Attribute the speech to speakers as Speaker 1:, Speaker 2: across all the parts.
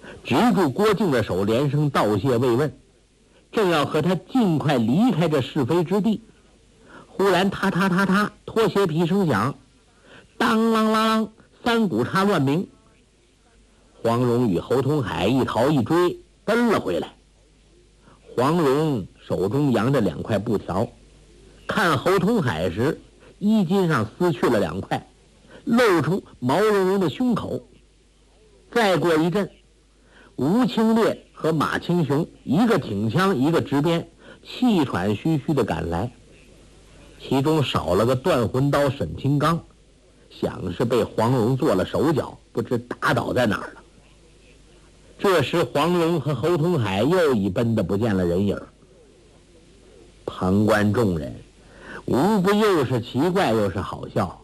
Speaker 1: 执住郭靖的手，连声道谢慰问，正要和他尽快离开这是非之地，忽然踏踏踏踏，拖鞋皮声响，当啷啷啷，三股叉乱鸣。黄蓉与侯通海一逃一追，跟了回来。黄蓉手中扬着2块布条，看侯通海时，衣襟上撕去了2块，露出毛茸茸的胸口。再过一阵，吴清烈和马青雄一个挺枪，一个执鞭，气喘吁吁地赶来，其中少了个断魂刀沈清刚，想是被黄蓉做了手脚，不知打倒在哪儿了。这时黄蓉和侯通海又已奔得不见了人影。旁观众人无不又是奇怪又是好笑。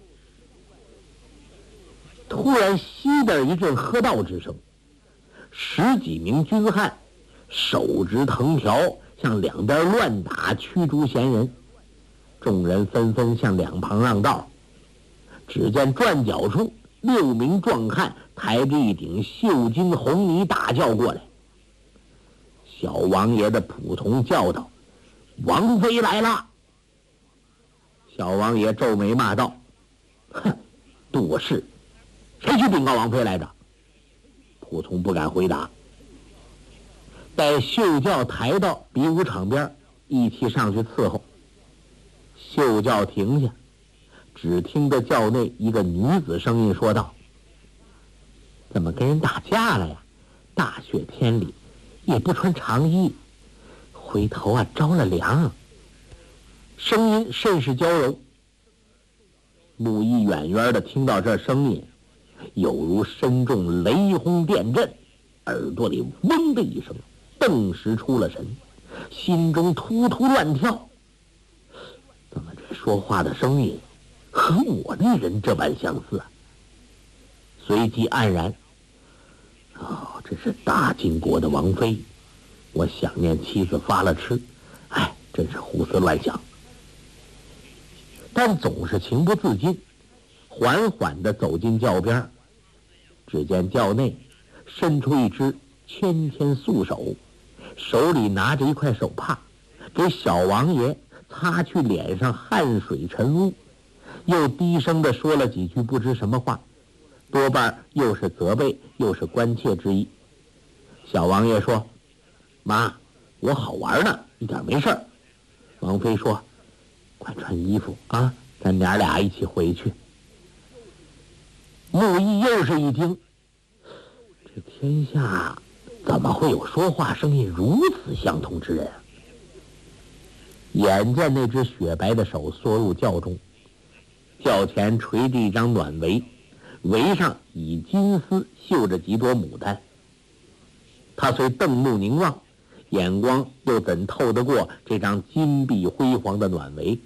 Speaker 1: 突然西的一阵喝道之声，10几名军汉手执藤条向两边乱打，驱逐闲人。众人纷纷向两旁让道。只见转角处6名壮汉抬着一顶绣金红泥大轿过来。小王爷的仆从叫道：“王妃来了！”小王爷皱眉骂道：“哼，多事！谁去禀告王妃来着？”仆从不敢回答。待绣轿抬到比武场边，一起上去伺候。绣轿停下，只听得轿内一个女子声音说道：“怎么跟人打架了呀？大雪天里也不穿长衣，回头啊着了凉。”声音甚是娇柔。木易远远的听到这声音，有如身中雷轰电震，耳朵里嗡的一声，顿时出了神，心中突突乱跳。怎么这说话的声音和我那人这般相似啊？随即黯然，这是大晋国的王妃，我想念妻子发了痴，真是胡思乱想。但总是情不自禁，缓缓地走进轿边。只见轿内伸出一只纤纤素手，手里拿着一块手帕，给小王爷擦去脸上汗水尘污，又低声地说了几句不知什么话，多半又是责备又是关切之意。小王爷说：“妈，我好玩呢，一点没事儿。”王妃说：“快穿衣服啊，咱娘俩一起回去。”木易又是一听，这天下怎么会有说话声音如此相同之人啊？眼见那只雪白的手缩入轿中，轿前垂着一张暖围，围上以金丝绣着几朵牡丹。他虽瞪目凝望，眼光又怎透得过这张金碧辉煌的暖围？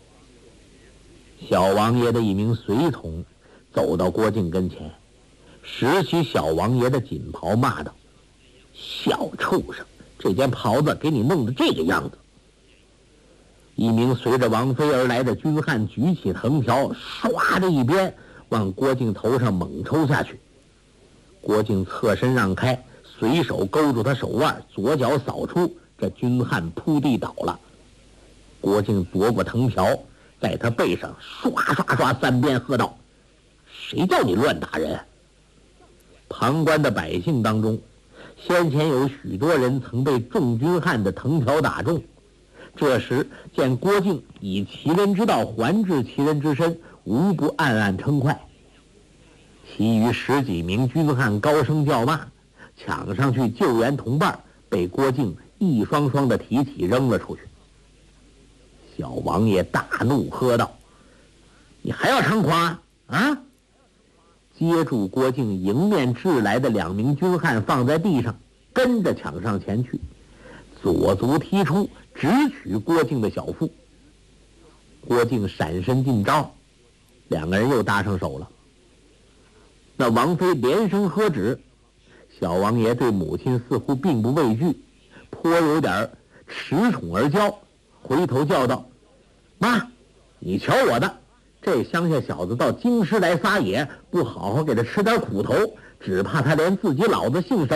Speaker 1: 小王爷的一名随从走到郭靖跟前，拾起小王爷的锦袍，骂道：“小畜生，这件袍子给你弄得这个样子！”一名随着王妃而来的军汉举起藤条，唰的一鞭往郭靖头上猛抽下去。郭靖侧身让开，随手勾住他手腕，左脚扫出，这军汉扑地倒了。郭靖夺过藤条，在他背上刷刷刷3鞭，喝道：“谁叫你乱打人？”旁观的百姓当中，先前有许多人曾被众军汉的藤条打中，这时见郭靖以其人之道还治其人之身，无不暗暗称快。其余10几名军汉高声叫骂，抢上去救援同伴，被郭靖一双双的提起扔了出去。小王爷大怒，喝道：“你还要猖狂啊？”接住郭靖迎面掷来的2名军汉放在地上，跟着抢上前去，左足踢出，直取郭靖的小腹。郭靖闪身进招，2个人又搭上手了。那王妃连声喝止，小王爷对母亲似乎并不畏惧，颇有点恃宠而骄，回头叫道：“妈，你瞧我的，这乡下小子到京师来撒野，不好好给他吃点苦头，只怕他连自己老子姓什么